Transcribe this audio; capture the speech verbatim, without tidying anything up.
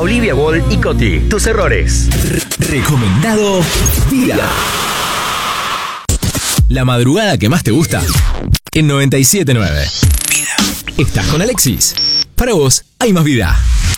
Olivia Wall y Coti. Tus errores. Recomendado Vida. La madrugada que más te gusta en noventa y siete nueve. Vida. Estás con Alexis. Para vos hay más vida.